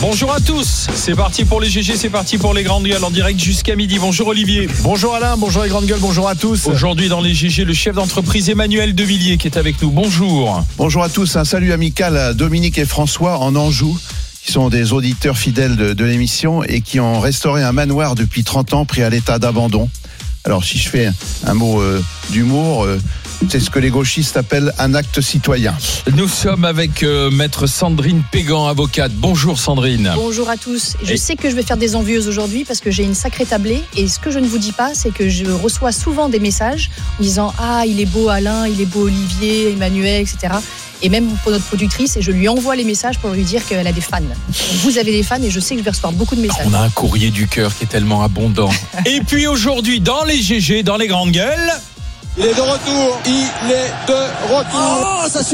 Bonjour à tous, c'est parti pour les GG, c'est parti pour les grandes gueules en direct jusqu'à midi. Bonjour Olivier. Bonjour Alain, bonjour les grandes gueules, bonjour à tous. Aujourd'hui dans les GG, le chef d'entreprise Emmanuel Devilliers qui est avec nous. Bonjour. Bonjour à tous, un salut amical à Dominique et François en Anjou, qui sont des auditeurs fidèles de l'émission et qui ont restauré un manoir depuis 30 ans pris à l'état d'abandon. Alors si je fais un mot d'humour, c'est ce que les gauchistes appellent un acte citoyen. Nous sommes avec maître Sandrine Pégan, avocate. Bonjour Sandrine. Bonjour à tous. Je sais que je vais faire des envieuses aujourd'hui parce que j'ai une sacrée tablée et ce que je ne vous dis pas, c'est que je reçois souvent des messages en disant « Ah, il est beau Alain, il est beau Olivier, Emmanuel, etc. » Et même pour notre productrice, et je lui envoie les messages pour lui dire qu'elle a des fans. Donc vous avez des fans et je sais que je vais recevoir beaucoup de messages. On a un courrier du cœur qui est tellement abondant. Et puis aujourd'hui, dans les GG, dans les grandes gueules... Il est de retour. Oh, ça